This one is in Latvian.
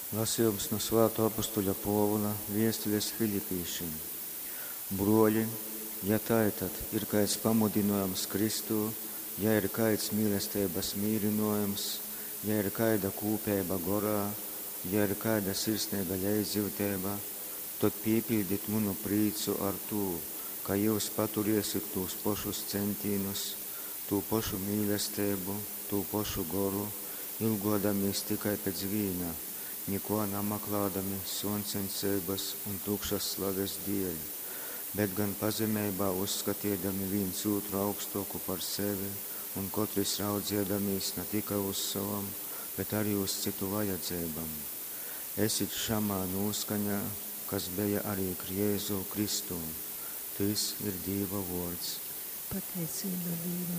Lasījums no Svētā apustuļa Pāvila vēstules Filipīšiem. Broļi, ja tātad ir kāds pamudinājums Kristū, ja ir kāds mīlestības mīrinājums, ja ir kāda kopība gorā, ja ir kāda sirsnīga līdzdzīvība, tad piepildīt manu prīcu ar to, ka jūs paturiesiet tos pašus centienus, to pašu mīlestību, to pašu goru, ilgodamies tikai pēc vīna, neko namaklādami sonsensības un tukšas slaves dēļ, bet gan pazemībā uzskatīdami viens otru augstāku par sevi un katrs raudzēdamies ne tikai uz savam, bet arī uz citu vajadzībām. Esit šamā noskaņā, kas bija arī Jēzu Kristu. Tas ir Dieva vārds. Pateicība Dievam.